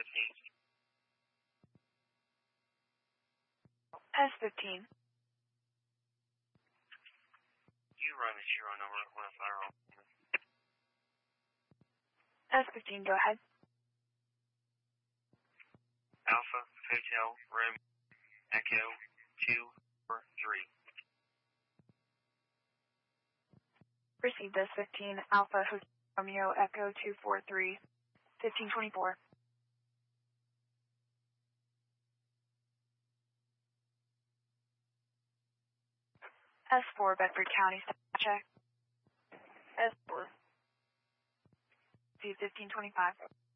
S15. You run the serial number with our S15, go ahead. Alpha Hotel Room Echo 243. Received S15, Alpha Hotel Romeo Echo 243, 1524. S4, Bedford County, check. S4. C 1525.